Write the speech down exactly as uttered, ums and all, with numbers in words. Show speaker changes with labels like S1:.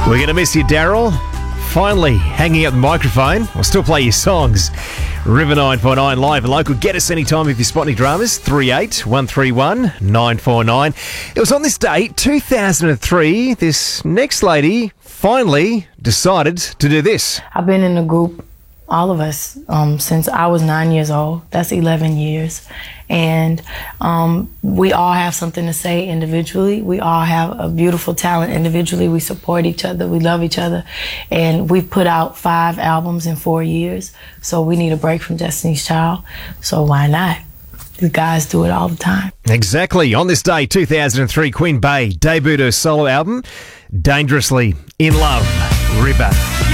S1: We're going to miss you, Daryl. Finally hanging up the microphone. I'll still play your songs. River nine four nine live and local. Get us anytime if you spot any dramas. three eight one three one nine four nine. It was on this date, two thousand three, this next lady finally decided to do this.
S2: I've been in a group, all of us, um, since I was nine years old. That's eleven years. And um, we all have something to say individually. We all have a beautiful talent individually. We support each other. We love each other. And we've put out five albums in four years. So we need a break from Destiny's Child. So why not? The guys do it all the time.
S1: Exactly. On this day, two thousand three, Queen Bey debuted her solo album, Dangerously in Love, River.